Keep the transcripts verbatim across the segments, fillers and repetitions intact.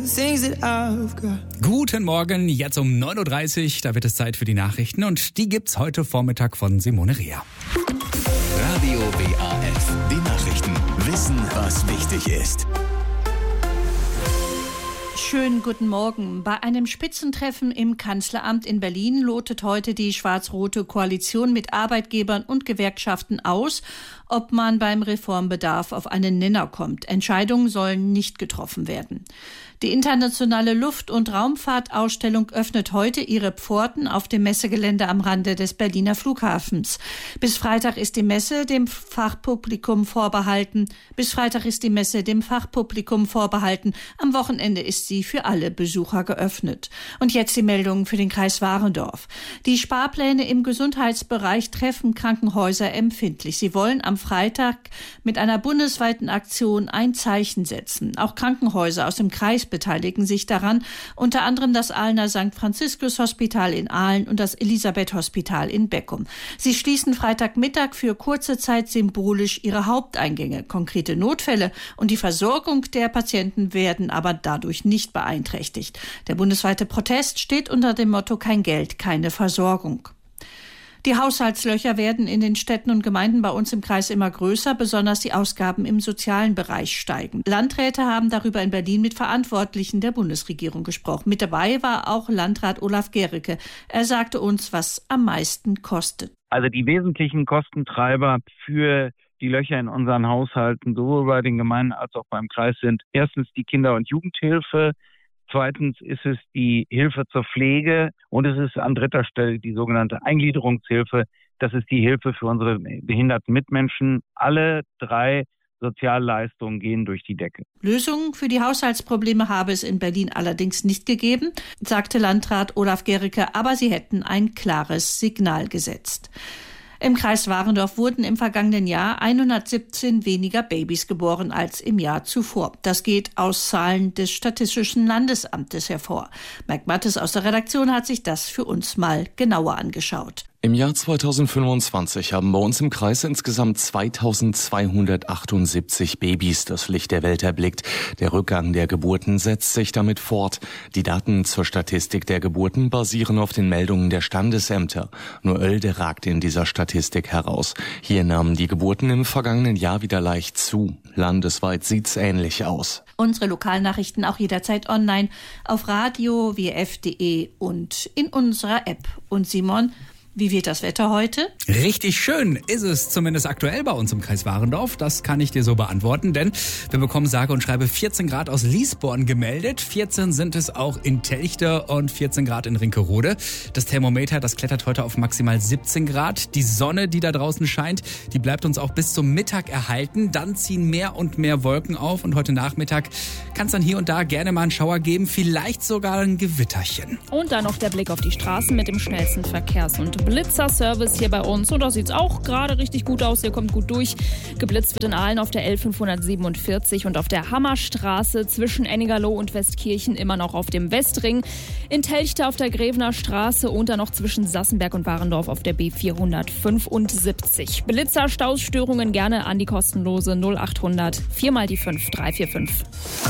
Guten Morgen, jetzt um neun Uhr dreißig, da wird es Zeit für die Nachrichten und die gibt's heute Vormittag von Simone Rea. Radio W A F, die Nachrichten. Wissen, was wichtig ist. Schönen guten Morgen. Bei einem Spitzentreffen im Kanzleramt in Berlin lotet heute die schwarz-rote Koalition mit Arbeitgebern und Gewerkschaften aus, ob man beim Reformbedarf auf einen Nenner kommt. Entscheidungen sollen nicht getroffen werden. Die internationale Luft- und Raumfahrtausstellung öffnet heute ihre Pforten auf dem Messegelände am Rande des Berliner Flughafens. Bis Freitag ist die Messe dem Fachpublikum vorbehalten. Bis Freitag ist die Messe dem Fachpublikum vorbehalten. Am Wochenende ist sie für alle Besucher geöffnet. Und jetzt die Meldung für den Kreis Warendorf. Die Sparpläne im Gesundheitsbereich treffen Krankenhäuser empfindlich. Sie wollen am Freitag mit einer bundesweiten Aktion ein Zeichen setzen. Auch Krankenhäuser aus dem Kreis beteiligen sich daran, unter anderem das Ahlener Sankt Franziskus Hospital in Ahlen und das Elisabeth Hospital in Beckum. Sie schließen Freitagmittag für kurze Zeit symbolisch ihre Haupteingänge. Konkrete Notfälle und die Versorgung der Patienten werden aber dadurch nicht beeinträchtigt. Der bundesweite Protest steht unter dem Motto Kein Geld, keine Versorgung. Die Haushaltslöcher werden in den Städten und Gemeinden bei uns im Kreis immer größer, besonders die Ausgaben im sozialen Bereich steigen. Landräte haben darüber in Berlin mit Verantwortlichen der Bundesregierung gesprochen. Mit dabei war auch Landrat Olaf Gericke. Er sagte uns, was am meisten kostet. Also die wesentlichen Kostentreiber für die Löcher in unseren Haushalten, sowohl bei den Gemeinden als auch beim Kreis, sind erstens die Kinder- und Jugendhilfe. Zweitens ist es die Hilfe zur Pflege und es ist an dritter Stelle die sogenannte Eingliederungshilfe. Das ist die Hilfe für unsere behinderten Mitmenschen. Alle drei Sozialleistungen gehen durch die Decke. Lösungen für die Haushaltsprobleme habe es in Berlin allerdings nicht gegeben, sagte Landrat Olaf Gericke, aber sie hätten ein klares Signal gesetzt. Im Kreis Warendorf wurden im vergangenen Jahr hundertsiebzehn weniger Babys geboren als im Jahr zuvor. Das geht aus Zahlen des Statistischen Landesamtes hervor. Mike Mattes aus der Redaktion hat sich das für uns mal genauer angeschaut. Im Jahr zweitausendfünfundzwanzig haben bei uns im Kreis insgesamt zweitausendzweihundertachtundsiebzig Babys das Licht der Welt erblickt. Der Rückgang der Geburten setzt sich damit fort. Die Daten zur Statistik der Geburten basieren auf den Meldungen der Standesämter. Nur Oelde ragt in dieser Statistik heraus. Hier nahmen die Geburten im vergangenen Jahr wieder leicht zu. Landesweit sieht's ähnlich aus. Unsere Lokalnachrichten auch jederzeit online auf radio w f punkt de und in unserer App. Und Simon, wie wird das Wetter heute? Richtig schön ist es zumindest aktuell bei uns im Kreis Warendorf. Das kann ich dir so beantworten, denn wir bekommen sage und schreibe vierzehn Grad aus Liesborn gemeldet. vierzehn sind es auch in Telchte und vierzehn Grad in Rinkerode. Das Thermometer, das klettert heute auf maximal siebzehn Grad. Die Sonne, die da draußen scheint, die bleibt uns auch bis zum Mittag erhalten. Dann ziehen mehr und mehr Wolken auf und heute Nachmittag kann es dann hier und da gerne mal einen Schauer geben, vielleicht sogar ein Gewitterchen. Und dann noch der Blick auf die Straßen mit dem schnellsten Verkehrs- und Blitzerservice hier bei uns. Und da sieht es auch gerade richtig gut aus. Ihr kommt gut durch. Geblitzt wird in Aalen auf der L fünfhundertsiebenundvierzig und auf der Hammerstraße zwischen Ennigerloh und Westkirchen immer noch auf dem Westring. In Telchte auf der Grevener Straße und dann noch zwischen Sassenberg und Warendorf auf der B vierhundertfünfundsiebzig. Blitzer, Stausstörungen gerne an die kostenlose null achthundert vier mal die fünf drei vier fünf.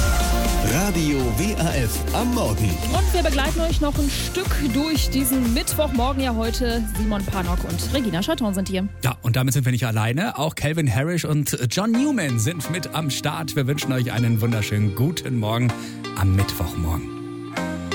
Radio W A F am Morgen. Und wir begleiten euch noch ein Stück durch diesen Mittwochmorgen ja heute. Simon Panok und Regina Chaton sind hier. Ja, und damit sind wir nicht alleine. Auch Calvin Harris und John Newman sind mit am Start. Wir wünschen euch einen wunderschönen guten Morgen am Mittwochmorgen.